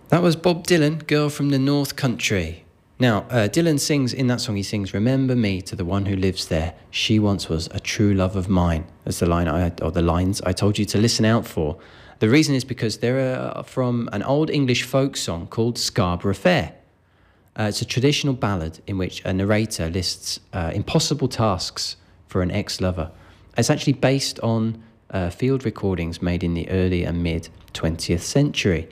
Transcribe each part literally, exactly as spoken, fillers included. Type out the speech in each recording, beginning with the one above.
That was Bob Dylan, Girl from the North Country. Now, uh, Dylan sings, in that song he sings, "Remember me to the one who lives there. She once was a true love of mine." That's the line I, or the lines I told you to listen out for. The reason is because they're uh, from an old English folk song called Scarborough Fair. Uh, it's a traditional ballad in which a narrator lists uh, impossible tasks for an ex-lover. It's actually based on uh, field recordings made in the early and mid-twentieth century.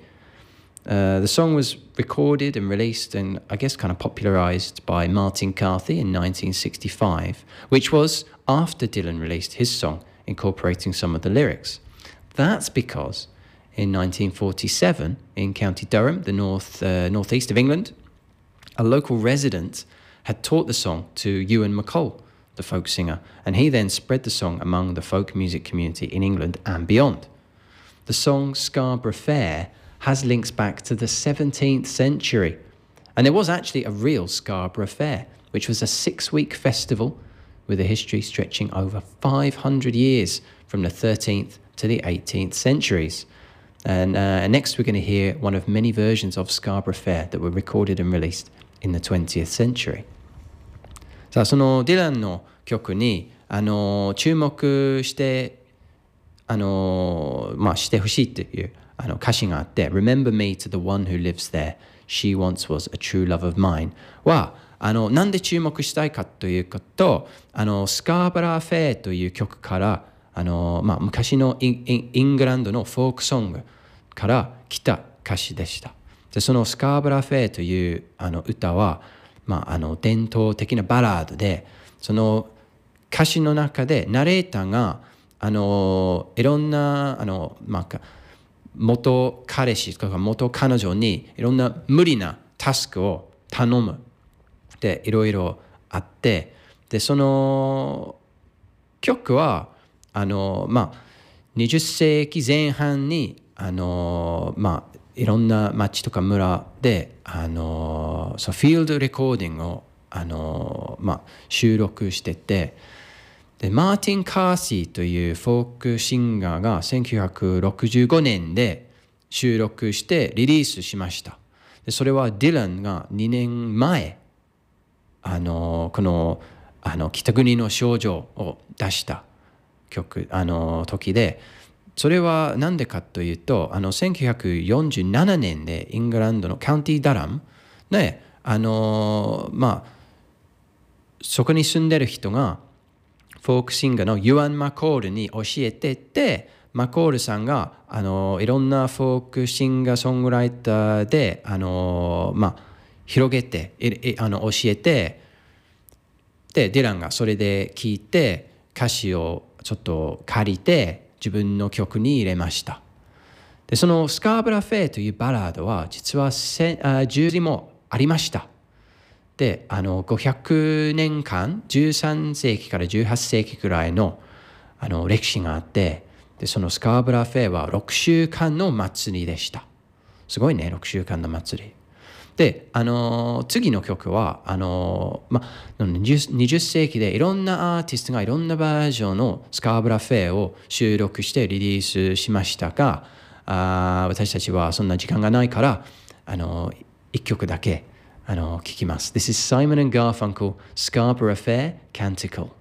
Uh, the song was recorded and released and I guess kind of popularised by Martin Carthy in nineteen sixty-five, which was after Dylan released his song incorporating some of the lyrics. That's because in nineteen forty-seven in County Durham, the north uh, northeast of England, a local resident had taught the song to Ewan MacColl, the folk singer, and he then spread the song among the folk music community in England and beyond. The song Scarborough Fair has links back to the seventeenth century. And there was actually a real Scarborough Fair, which was a six-week festival with a history stretching over five hundred years from the thirteenth to the eighteenth centuries. And uh, next we're going to hear one of many versions of Scarborough Fair that were recorded and released in the twentieth century. さあ、そのディランの曲にあの注目してあのまあしてほしいというあの歌詞があって Remember me to the one who lives there. She once was a true love of mine はあのなんで注目したいかというとあのスカーバラーフェアという曲からあの、まあ、昔のイ ン, イングランドのフォークソングから来た歌詞でした。でそのスカーバラーフェアというあの歌は、まあ、あの伝統的なバラードでその歌詞の中でナレーターがあのいろんなあの、まあ元彼氏とか元彼女にいろんな無理なタスクを頼むでいろいろあってでその曲はあのまあにじゅっ世紀前半にあのまあいろんな町とか村であのそうフィールドレコーディングをあのまあ収録しててでマーティン・カーシーというフォークシンガーがせんきゅうひゃくろくじゅうごねんで収録してリリースしました。でそれはディランがにねんまえあのこのあの北国の少女を出した曲あの時でそれは何でかというとあのせんきゅうひゃくよんじゅうななねんでイングランドのカウンティ・ダラムであのまあそこに住んでる人がフォークシンガーのユアン・マコールに教えててマコールさんがあのいろんなフォークシンガーソングライターであの、まあ、広げてあの教えてでディランがそれで聞いて歌詞をちょっと借りて自分の曲に入れました。でそのスカーブラフェアというバラードは実はじゅうにもありました。であのごひゃくねんかんじゅうさん世紀からじゅうはっ世紀くらい の, あの歴史があってでそのスカーブラフェアはろくしゅうかんの祭りでした。すごいねろくしゅうかんの祭りであの次の曲はあの、ま、にじゅう, にじゅっ世紀でいろんなアーティストがいろんなバージョンのスカーブラフェアを収録してリリースしましたがあ私たちはそんな時間がないからあのいっきょくだけあの聞きます。This is Simon and Garfunkel, Scarborough Fair, Canticle.